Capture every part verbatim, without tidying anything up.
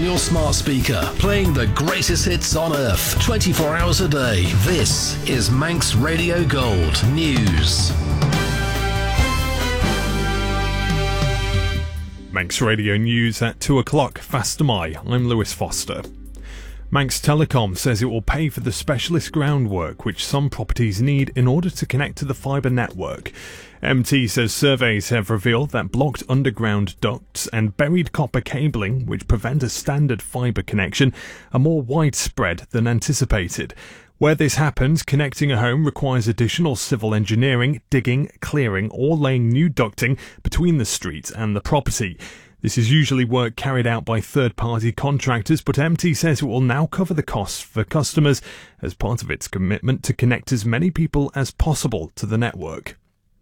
your smart speaker, playing the greatest hits on earth, twenty-four hours a day. This is Manx Radio Gold News. Manx Radio News at two o'clock. Fastamai. I'm Lewis Foster. Manx Telecom says it will pay for the specialist groundwork which some properties need in order to connect to the fibre network. M T says surveys have revealed that blocked underground ducts and buried copper cabling, which prevent a standard fibre connection, are more widespread than anticipated. Where this happens, connecting a home requires additional civil engineering, digging, clearing or laying new ducting between the street and the property. This is usually work carried out by third-party contractors, but M T says it will now cover the costs for customers as part of its commitment to connect as many people as possible to the network.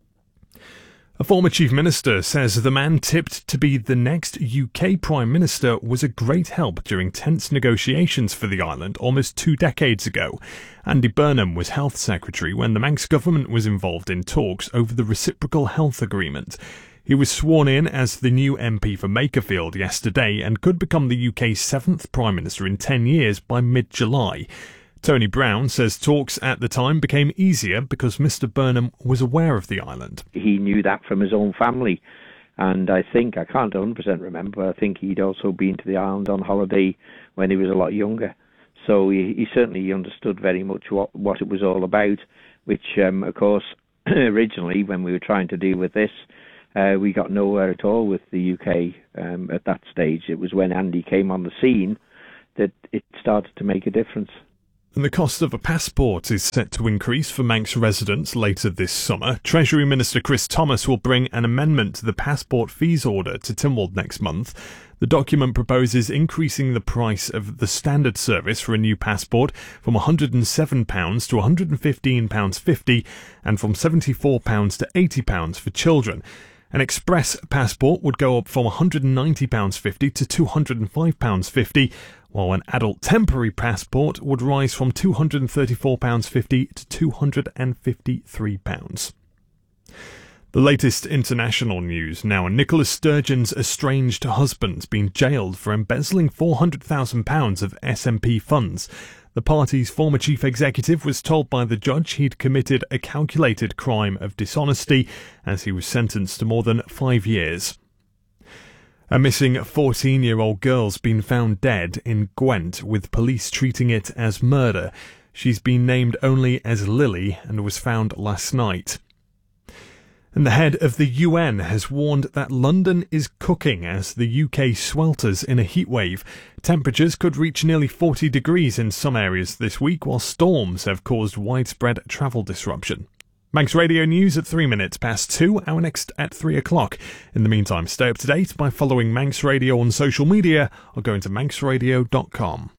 A former Chief Minister says the man tipped to be the next U K Prime Minister was a great help during tense negotiations for the island almost two decades ago. Andy Burnham was Health Secretary when the Manx government was involved in talks over the Reciprocal Health Agreement. He was sworn in as the new M P for Makerfield yesterday and could become the U K's seventh Prime Minister in ten years by mid-July. Tony Brown says talks at the time became easier because Mr Burnham was aware of the island. He knew that from his own family, and I think, I can't one hundred percent remember, but I think he'd also been to the island on holiday when he was a lot younger. So he, he certainly understood very much what, what it was all about, which, um, of course, originally when we were trying to deal with this, uh, we got nowhere at all with the U K um, at that stage. It was when Andy came on the scene that it started to make a difference. And the cost of a passport is set to increase for Manx residents later this summer. Treasury Minister Chris Thomas will bring an amendment to the passport fees order to Tynwald next month. The document proposes increasing the price of the standard service for a new passport from one hundred and seven pounds to one hundred and fifteen pounds fifty and from seventy-four pounds to eighty pounds for children. An express passport would go up from one hundred and ninety pounds fifty to two hundred and five pounds fifty, while an adult temporary passport would rise from two hundred and thirty-four pounds fifty to two hundred and fifty-three pounds. The latest international news now. Nicola Sturgeon's estranged husband's been jailed for embezzling four hundred thousand pounds of S N P funds. The party's former chief executive was told by the judge he'd committed a calculated crime of dishonesty as he was sentenced to more than five years. A missing fourteen-year-old girl's been found dead in Gwent, with police treating it as murder. She's been named only as Lily and was found last night. And the head of the U N has warned that London is cooking as the U K swelters in a heatwave. Temperatures could reach nearly forty degrees in some areas this week, while storms have caused widespread travel disruption. Manx Radio News at three minutes past two, our next at three o'clock. In the meantime, stay up to date by following Manx Radio on social media or going to manx radio dot com.